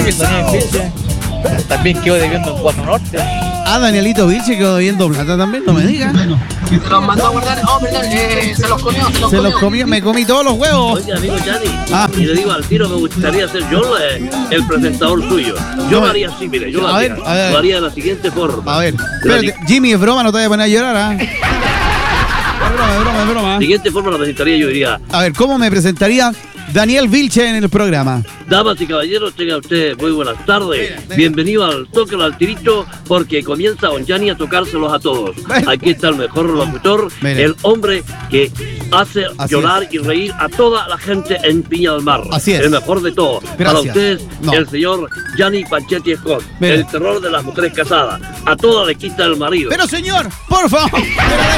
que el Daniel Vilche también quedó debiendo en Cuatro Norte. Ah, Danielito Vilche quedó debiendo plata también, no me digas. Los mandó a guardar, perdón, se los comió. Se los comió, me comí todos los huevos. Oye, amigo Gianni, y le digo al tiro, me gustaría ser yo el presentador suyo. Yo lo haría así, mire, yo lo haría. Lo haría de la siguiente forma. A ver, espérate, Jimmy, es broma, no te voy a poner a llorar, ¿ah? Es broma. De la siguiente forma lo presentaría, yo diría. A ver, ¿cómo me presentaría Daniel Vilche en el programa? Damas y caballeros, tenga usted muy buenas tardes. Bienvenido al Toque al Tirito, porque comienza Don Gianni a tocárselos a todos. Aquí está el mejor locutor, el hombre que hace llorar y reír a toda la gente en Viña del Mar. Así es. El mejor de todos. Gracias. Para ustedes, el señor Gianni Panchetti Scott, el terror de las mujeres casadas. A todas les quita el marido. Pero señor, por favor.